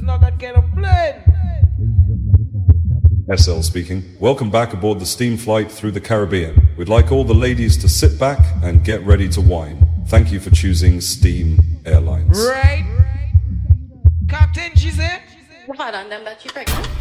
not that kind of plane. SL speaking. Welcome back aboard the steam flight through the Caribbean. We'd like all the ladies to sit back and get ready to wine. Thank you for choosing Steam Airlines. Right? Captain, she said? What on them that you pregnant?